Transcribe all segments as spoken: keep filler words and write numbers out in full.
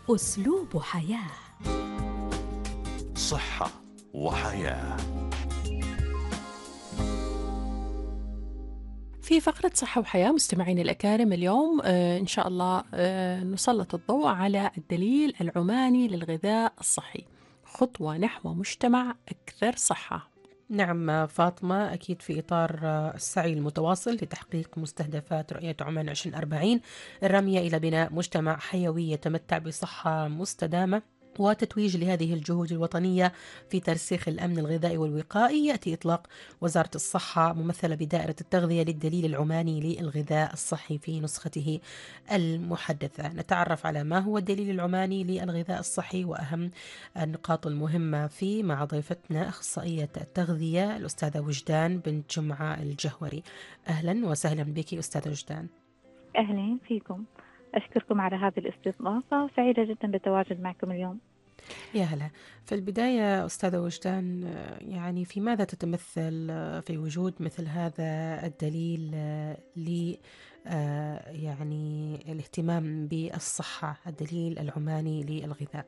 أسلوب حياة. صحة وحياة. في فقرة صحة وحياة مستمعين الأكارم اليوم آه إن شاء الله آه نسلط الضوء على الدليل العماني للغذاء الصحي، خطوة نحو مجتمع أكثر صحة. نعم فاطمة، أكيد في إطار السعي المتواصل لتحقيق مستهدفات رؤية عمان عشرين أربعين الرامية إلى بناء مجتمع حيوي يتمتع بصحة مستدامة وتتويج لهذه الجهود الوطنية في ترسيخ الأمن الغذائي والوقائي، يأتي إطلاق وزارة الصحة ممثلة بدائرة التغذية للدليل العماني للغذاء الصحي في نسخته المحدثة. نتعرف على ما هو الدليل العماني للغذاء الصحي وأهم النقاط المهمة فيه مع ضيفتنا أخصائية التغذية الأستاذة وجدان بنت جمعة الجهوري. أهلا وسهلا بك أستاذة وجدان. أهلين فيكم، أشكركم على هذه الاستضافة وسعيدة جدا بالتواجد معكم اليوم. يا هلا. في البداية أستاذة وجدان، يعني في ماذا تتمثل في وجود مثل هذا الدليل ل يعني الاهتمام بالصحة، الدليل العماني للغذاء؟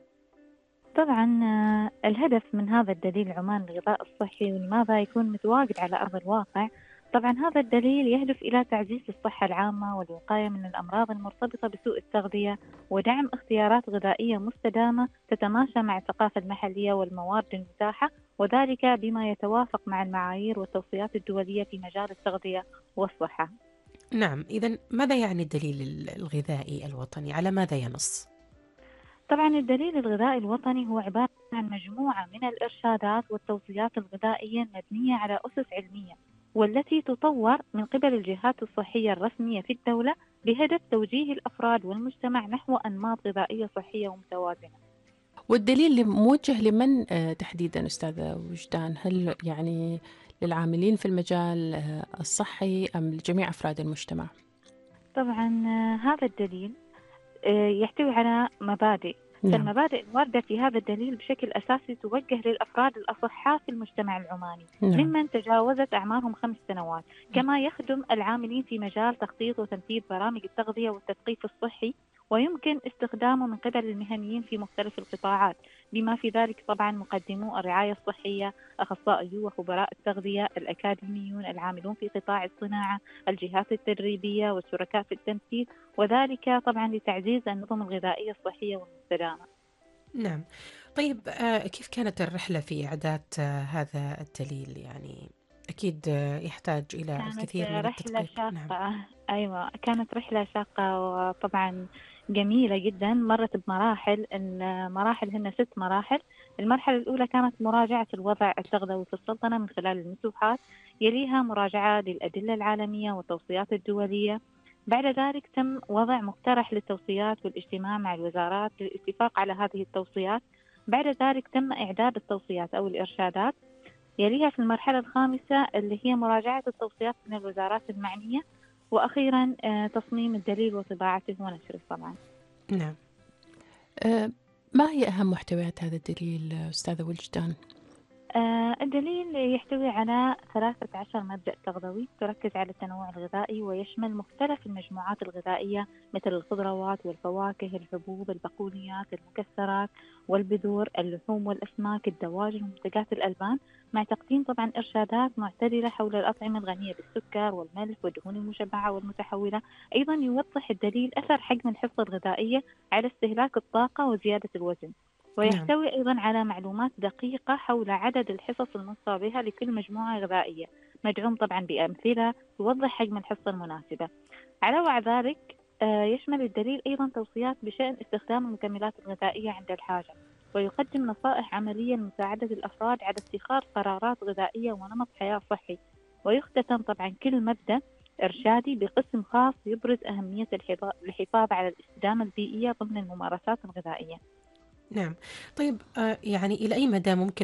طبعا الهدف من هذا الدليل العماني للغذاء الصحي ولماذا يكون متواجد على أرض الواقع، طبعا هذا الدليل يهدف إلى تعزيز الصحة العامة والوقاية من الأمراض المرتبطة بسوء التغذية ودعم اختيارات غذائية مستدامة تتماشى مع الثقافة المحلية والموارد المتاحة، وذلك بما يتوافق مع المعايير والتوصيات الدولية في مجال التغذية والصحة. نعم، إذن ماذا يعني الدليل الغذائي الوطني؟ على ماذا ينص؟ طبعا الدليل الغذائي الوطني هو عبارة عن مجموعة من الإرشادات والتوصيات الغذائية المبنية على أسس علمية، والتي تطور من قبل الجهات الصحية الرسمية في الدولة بهدف توجيه الأفراد والمجتمع نحو أنماط غذائية صحية ومتوازنة. والدليل موجه لمن آه تحديدا أستاذة وجدان؟ هل يعني للعاملين في المجال آه الصحي أم لجميع أفراد المجتمع؟ طبعا آه هذا الدليل آه يحتوي على مبادئ. نعم. فالمبادئ الواردة في هذا الدليل بشكل أساسي توجه للأفراد الأصحاء في المجتمع العماني، نعم. ممن تجاوزت أعمارهم خمس سنوات، كما يخدم العاملين في مجال تخطيط وتنفيذ برامج التغذية والتثقيف الصحي، ويمكن استخدامه من قبل المهنيين في مختلف القطاعات، بما في ذلك طبعا مقدمو الرعاية الصحية، أخصائيو وخبراء التغذية، الأكاديميون، العاملون في قطاع الصناعة، الجهات التدريبية والشركاء في التنفيذ، وذلك طبعا لتعزيز النظم الغذائية الصحية والمستدامة. نعم. طيب كيف كانت الرحلة في إعداد هذا الدليل؟ يعني أكيد يحتاج إلى الكثير كانت من رحلة التدقيق. شاقة. نعم. أيوة، كانت رحلة شاقة وطبعا جميلة جدا، مرت بمراحل. المراحل هن ست مراحل. المرحلة الأولى كانت مراجعة الوضع التغذوي في السلطنة من خلال المسوحات، يليها مراجعة للأدلة العالمية والتوصيات الدولية. بعد ذلك تم وضع مقترح للتوصيات والاجتماع مع الوزارات للاتفاق على هذه التوصيات. بعد ذلك تم إعداد التوصيات أو الإرشادات. يليها في المرحلة الخامسة اللي هي مراجعة التوصيات من الوزارات المعنية، وأخيرا تصميم الدليل وطباعته ونشره طبعا. نعم. أه ما هي أهم محتويات هذا الدليل أستاذة وجدان؟ آه الدليل يحتوي على ثلاثة عشر مبدأ تغذوي تركز على التنوع الغذائي، ويشمل مختلف المجموعات الغذائية مثل الخضروات والفواكه، الحبوب، البقوليات، المكسرات والبذور، اللحوم والأسماك، الدواجن ومنتجات الألبان، مع تقديم طبعا إرشادات معتدلة حول الأطعمة الغنية بالسكر والملح والدهون المشبعة والمتحولة. أيضا يوضح الدليل أثر حجم الحصة الغذائية على استهلاك الطاقة وزيادة الوزن، نعم. ويحتوي أيضا على معلومات دقيقة حول عدد الحصص الموصى بها لكل مجموعة غذائية، مدعوم طبعا بأمثلة توضح حجم الحصة المناسبة. علاوة على ذلك يشمل الدليل أيضا توصيات بشأن استخدام المكملات الغذائية عند الحاجة، ويقدم نصائح عملية لمساعدة الأفراد على اتخاذ قرارات غذائية ونمط حياة صحي. ويختتم طبعا كل مبدأ إرشادي بقسم خاص يبرز أهمية الحفاظ على الاستدامة البيئية ضمن الممارسات الغذائية. نعم. طيب يعني إلى أي مدى ممكن